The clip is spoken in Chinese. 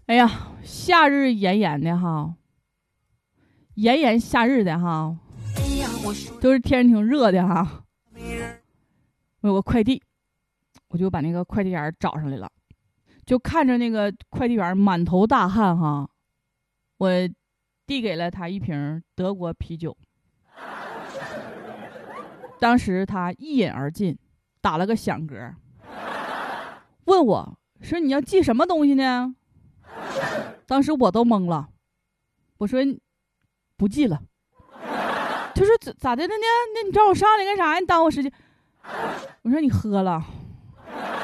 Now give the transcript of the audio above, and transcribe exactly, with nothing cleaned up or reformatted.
哎呀，夏日炎炎的哈，炎炎夏日的哈，都是天挺热的哈。我有个快递，我就把那个快递员找上来了，就看着那个快递员满头大汗哈，我递给了他一瓶德国啤酒。当时他一饮而尽，打了个响嗝，问我说：“你要寄什么东西呢？”当时我都懵了，我说：“不寄了。”他说：“咋咋的了呢？那你找我上来干啥呀？你耽误我时间。”我说：“你喝了。”